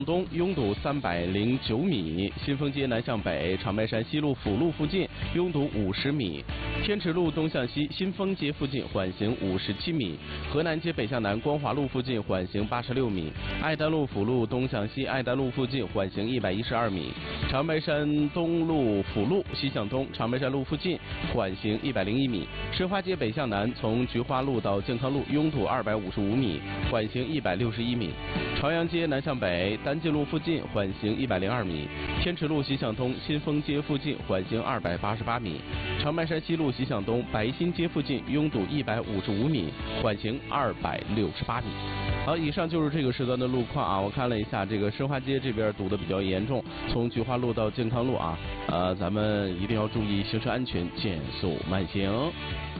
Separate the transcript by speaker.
Speaker 1: 东拥堵309米，新丰街南向北长白山西路辅路附近拥堵50米，天池路东向西新丰街附近缓行57米，河南街北向南光华路附近缓行86米，爱丹路辅路东向西爱丹路附近缓行112米，长白山东路辅路西向东长白山路附近缓行101米，申花街北向南从菊花路到健康路拥堵255米，缓行161米，朝阳街南向北丹进路附近缓行102米，天池路西向东新丰街附近缓行288米，长白山西路西向东白新街附近拥堵155米，缓行268米。好，以上就是这个时段的路况啊。我看了一下，这个申花街这边堵得比较严重，从菊花路到健康路啊，咱们一定要注意行车安全，减速慢行。